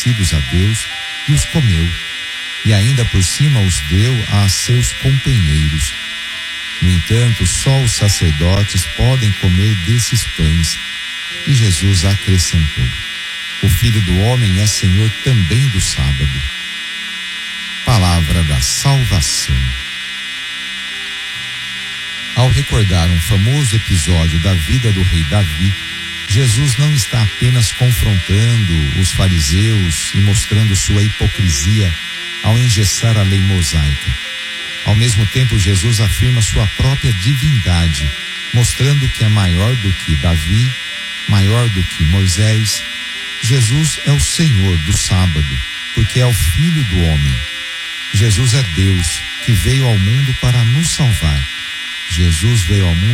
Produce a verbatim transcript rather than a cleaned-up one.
oferecidos a Deus e os comeu, e ainda por cima os deu a seus companheiros. No entanto, só os sacerdotes podem comer desses pães. E Jesus acrescentou: o Filho do Homem é Senhor também do sábado. Palavra da salvação. Ao recordar um famoso episódio da vida do rei Davi, Jesus não está apenas confrontando os fariseus e mostrando sua hipocrisia ao engessar a lei mosaica. Ao mesmo tempo, Jesus afirma sua própria divindade, mostrando que é maior do que Davi, maior do que Moisés. Jesus é o Senhor do sábado, porque é o Filho do Homem. Jesus é Deus que veio ao mundo para nos salvar. Jesus veio ao mundo